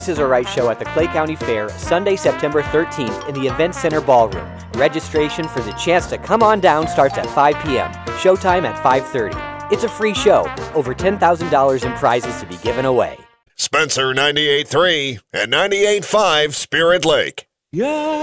This is a Right show at the Clay County Fair, Sunday, September 13th in the Event Center Ballroom. Registration for the chance to come on down starts at 5 p.m. Showtime at 5:30. It's a free show. Over $10,000 in prizes to be given away. Spencer 98.3 and 98.5 Spirit Lake. Yeah.